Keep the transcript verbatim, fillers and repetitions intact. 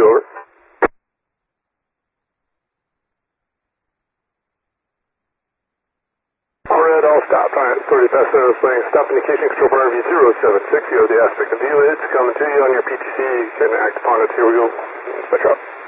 two, over. Red, all stop. Alright, authority pass Center swing. Stop indication control for R V zero seven six. You have the aspect of view. It's coming to you on your P T C. You can act upon it. Here we go. Spectra.